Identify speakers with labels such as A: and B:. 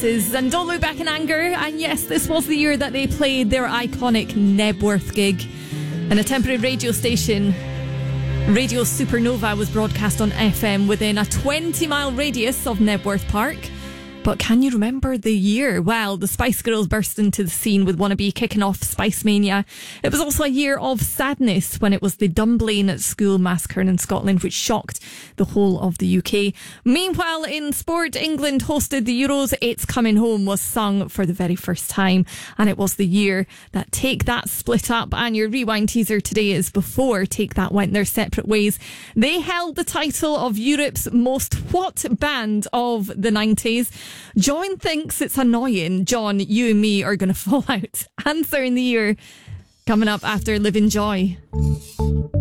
A: Voices and Don't Look Back in Anger. And yes, this was the year that they played their iconic Knebworth gig. And a temporary radio station, Radio Supernova, was broadcast on FM within a 20-mile radius of Knebworth Park. But can you remember the year? Well, the Spice Girls burst into the scene with Wannabe kicking off Spice Mania. It was also a year of sadness when it was the Dunblane School massacre in Scotland, which shocked the whole of the UK. Meanwhile, in sport, England hosted the Euros. It's Coming Home was sung for the very first time, and it was the year that Take That split up. And your rewind teaser today is before Take That went their separate ways. They held the title of Europe's most what band of the 90s. John thinks it's annoying. John, you and me are going to fall out. Answer in the year coming up after Live in Joy.